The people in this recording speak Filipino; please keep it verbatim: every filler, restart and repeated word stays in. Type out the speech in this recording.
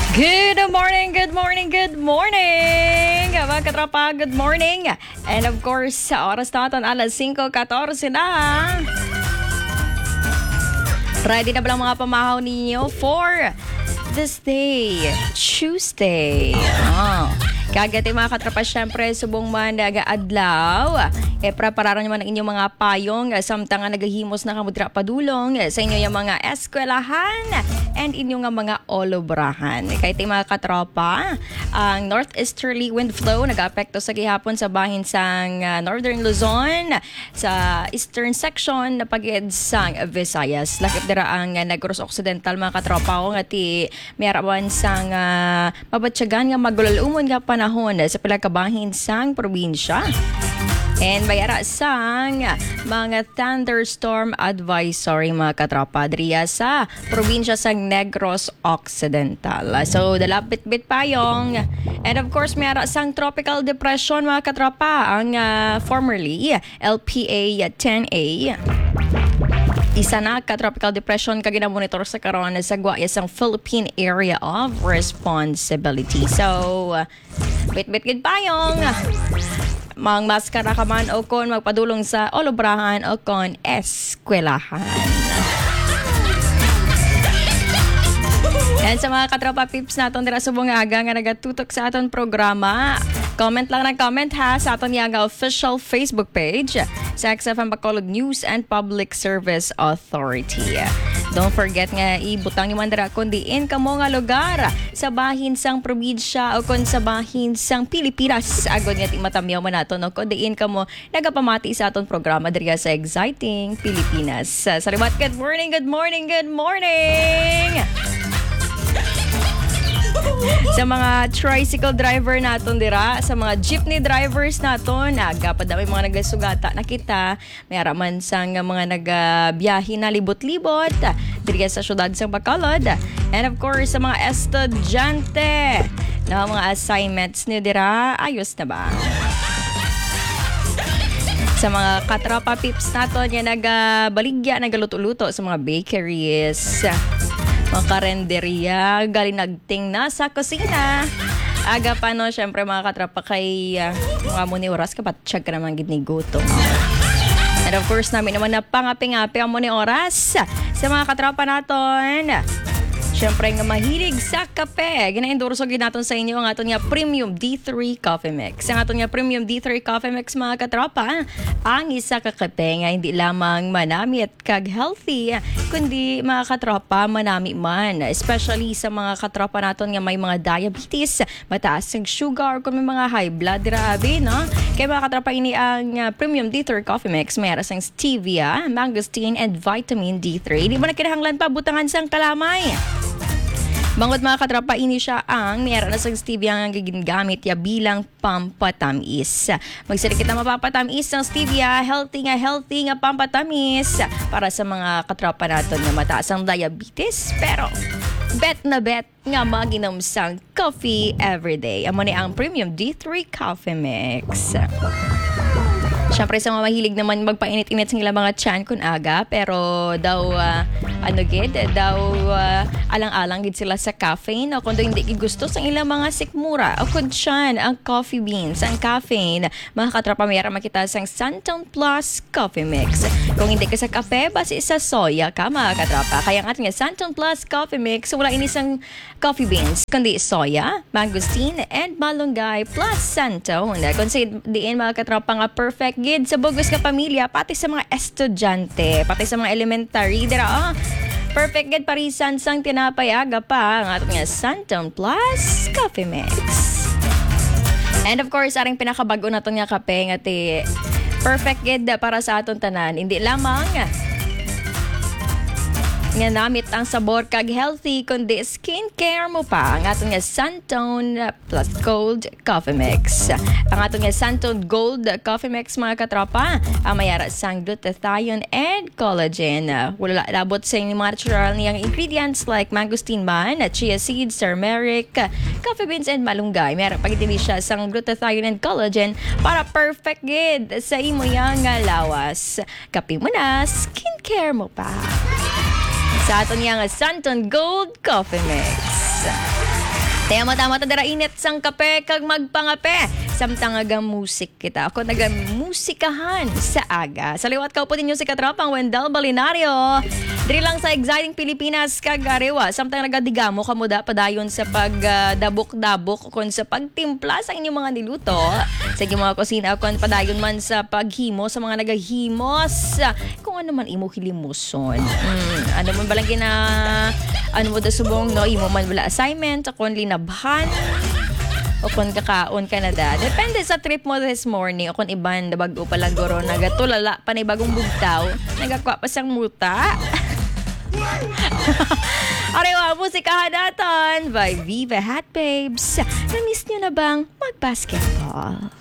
Good morning, good morning, good morning! Mga katropa, good morning! And of course, sa oras natin, alas singko fourteen na. Ready na ba lang mga pamahaw ninyo for this day, Tuesday? Oh. Kagati mga katropa, syempre, subong man nag-adlaw. E prepararan naman ang inyong mga payong samtang nagahimos na kamudra padulong sa inyo yung mga eskwelahan and inyong mga olobrahan. Kaya tayo mga katropa, ang northeasterly wind flow nag-apekto sa gihapon sa bahin sang uh, Northern Luzon, sa eastern section na pagid sang Visayas. Lakip dira ang uh, nag-cross occidental mga katropa ko nga ti mayarawan sang uh, mabatsyagan nga magulal-umon nga panahon sa pilakabahin sang probinsya. And bayara sang mga thunderstorm advisory mga katropa driya sa probinsya sang Negros Occidental. So dalapit-bit payong. And of course mayara sang tropical depression mga katropa ang uh, formerly L P A ten A. Isa na ka-tropical depression ka ginamonitor sa karon sa guwaya sang Philippine Area of Responsibility. So bit-bit gid payong. Mang maskara ka man o kon magpadulong sa olobrahan o kon eskwelahan. Yan sa mga katropa pips naton dira subong aga nga nagatutok sa aton programa. Comment lang ng comment ha sa aton yang official Facebook page sa X F M Bacolod News and Public Service Authority. Don't forget nga ibutang niyo man dira kun diin kamo nga lugar sa bahin sang probinsya o kun sa bahin sang Pilipinas. Agod nga ti matamyaw man nato no kun diin kamo nagapamati sa aton programa diri sa Exciting Pilipinas. Salamat, good morning, good morning, good morning. Sa mga tricycle driver naton dira, sa mga jeepney drivers naton, aga pa dami mga nagasugata na kita. May araman sang mga nagabiyahe na libot-libot diri sa syudad sa Bacolod. And of course, sa mga estudyante na mga assignments niyo dira, ayos na ba? Sa mga katropa pips naton nga nagabaligya, nagaluto-luto sa mga bakeries, mga karenderya, galing nagting na sa kusina. Aga pa no, syempre mga katrapa kay uh, mga muni oras ka, patsyag ka naman gid ni gutom. And of course, namin naman na pangapi-ngapi ang muni oras sa mga katrapa naton. Syempre nga mahilig sa kape. Gina-endorso gid naton sa inyo ang aton nga Premium D three Coffee Mix. Ang aton nga Premium D three Coffee Mix mga katropa, ang isa ka kape nga hindi lamang manami at kag healthy, kundi mga katropa manami man. Especially sa mga katropa naton nga may mga diabetes, mataas ang sugar, kung may mga high blood, grabe no? Kaya mga katropa, ini ang uh, Premium D three Coffee Mix. Mayroon sang stevia, mangosteen, and vitamin D three. Di ba na kinahanglan pa butangan sang kalamay? Bangod mga katropa, ini siya ang mayroon na sa stevia ang ginagamit ya bilang pampatamis. Magsilikit na mapapatamis ng stevia, healthy nga healthy nga pampatamis para sa mga katropa natin na mataas ang diabetes. Pero bet na bet nga maginom sang coffee everyday. Amo ni ang Premium D three Coffee Mix. Siyempre sa mga mahilig naman magpainit-init sa ilang mga tiyan kun aga, pero daw uh, ano gid, daw uh, alang-alang gid sila sa caffeine o kundo hindi gid gusto sa ilang mga sikmura o kun tiyan ang coffee beans, ang caffeine. Mga katropa, mayroon makita sang Santon Plus Coffee Mix. Kung hindi ka sa kape, base sa soya ka mga katropa. Kaya nga nga Santon Plus Coffee Mix, wala inisang coffee beans, kundi soya, mangosteen, and malunggay plus Santon. Kung sa diin mga katropa nga perfect gid sa bugos ka pamilya, pati sa mga estudyante, pati sa mga elementary dira, ah, perfect gid parisan sang tinapay aga pa ang atong nga Santon Plus Coffee Mix. And of course, aring pinakabago naton nga kape nga ti perfect gid para sa aton tanan, hindi lamang nga namit ang sabor kag healthy, kundi skincare mo pa ang atong nga Santon Plus Gold Coffee Mix. Ang atong nga Santon Gold Coffee Mix mga katropa, ang mayara sang glutathione and collagen. Wala labot sa mga natural niyang ingredients like mangosteen man, chia seeds, turmeric, coffee beans, and malunggay. Mayara pagitili siya sang glutathione and collagen para perfect gid sa imo yang lawas. Kape mo na, skincare mo pa sa aton yang Santon Gold Coffee Mix. Tama-tama ta dara init sang kape kag magpangape. Samtang aga musik kita. Ako naga musikahan sa aga. Sa liwat ka po ninyo si katropang Wendell Balinario. Diri lang sa exciting Pilipinas kag arewa. Samtang nagadigamo kamuda padayon sa pagdabok-dabok kon sa pagtimpla sa inyong mga niluto. Sa inyong mga kusina kon padayon man sa paghimo sa mga nagahimos. Kung ano man imo hilimuson. Hmm, ano man balang gina ano mo da subong no imo man wala assignment akon linabhan o kung kakaon ka na da. Depende sa trip mo this morning o kung iban na bago palang guro nagatulala pa na bagong bugtaw nagakwa pa siyang muta. Arewa, musikahan natin by Viva Hat Babes. Na-miss nyo na bang mag-basketball?